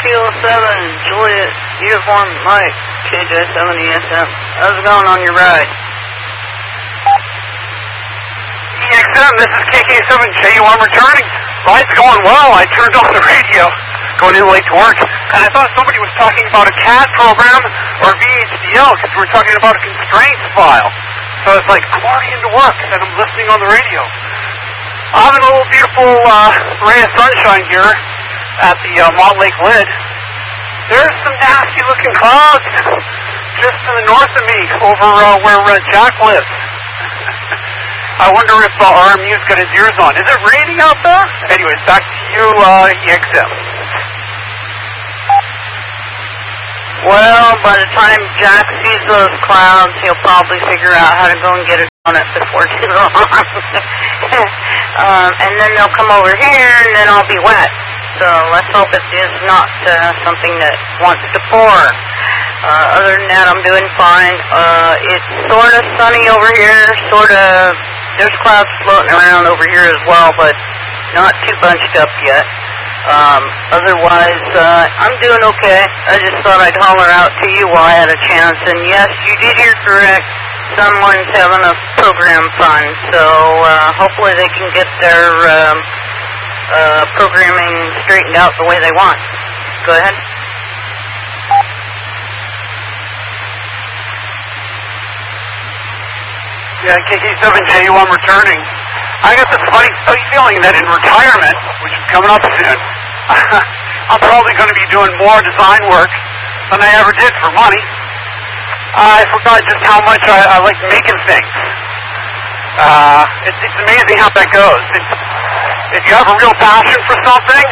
Kilo 7, Juliet, Uniform Mike, KJ7ESM. How's it going on your ride? EXM, this is KK7JUM returning. Ride's going well. I turned on the radio going in late to work, and I thought somebody was talking about a CAD program or VHDL because we were talking about a constraints file. So I was like, I'm already into work, and I'm listening on the radio. I'm in a little beautiful ray of sunshine here at the Montt Lake Lid. There's some nasty-looking clouds just to the north of me over where Jack lives. I wonder if RMU's got his ears on. Is it raining out there? Anyways, back to you, EXM. Well, by the time Jack sees those clouds, he'll probably figure out how to go and get a donut before too long. And then they'll come over here, and then I'll be wet. So let's hope it is not something that wants to pour. Other than that, I'm doing fine. It's sort of sunny over here, there's clouds floating around over here as well, but not too bunched up yet. Otherwise, I'm doing okay. I just thought I'd holler out to you while I had a chance. And yes, you did hear correct. Someone's having a program fund, so hopefully they can get their programming straightened out the way they want. Go ahead. Yeah, KK7JUM returning. I got this funny feeling that in retirement, which is coming up soon, I'm probably going to be doing more design work than I ever did for money. I forgot just how much I like making things. It's amazing how that goes. If you have a real passion for something,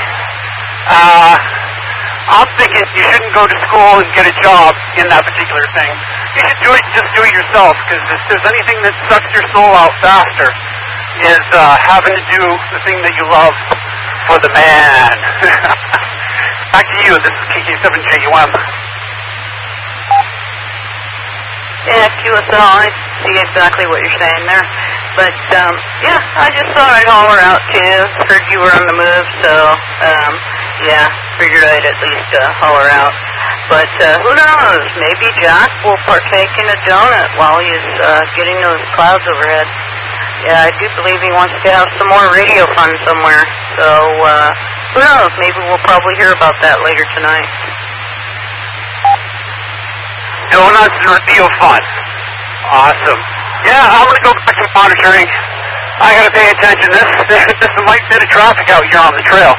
I'm thinking you shouldn't go to school and get a job in that particular thing. You should just do it yourself, because if there's anything that sucks your soul out faster, is having to do the thing that you love for the man. Back to you, this is KK7JUM. Yeah, QSL, I see exactly what you're saying there. But, yeah, I just thought I'd holler out to you. Heard you were on the move, so, yeah, figured I'd at least holler out. But who knows? Maybe Jack will partake in a donut while he's getting those clouds overhead. Yeah, I do believe he wants to have some more radio fun somewhere. So, who knows? Maybe we'll probably hear about that later tonight. Donuts and radio fun. Awesome. Yeah, I'm going to go back to monitoring. I got to pay attention. There's a light bit of traffic out here on the trail.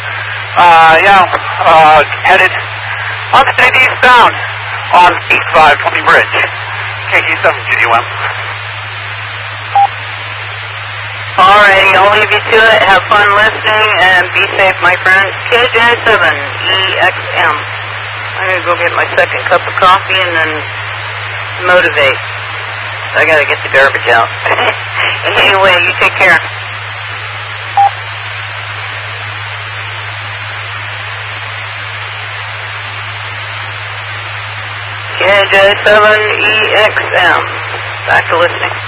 Headed upstate eastbound on East 520 Bridge. KK7JUM. Alrighty, I'll leave you to it. Have fun listening and be safe, my friends. KJ7EXM. I'm going to go get my second cup of coffee and then motivate. I got to get the garbage out. Anyway, you take care. KJ7EXM. Back to listening.